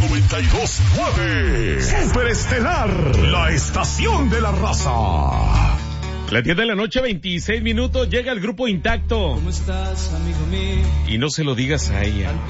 92.9. Superestelar, la estación de la raza. La 10 de la noche, 26 minutos, llega el grupo Intacto. ¿Cómo estás, amigo mío? Y no se lo digas a ella.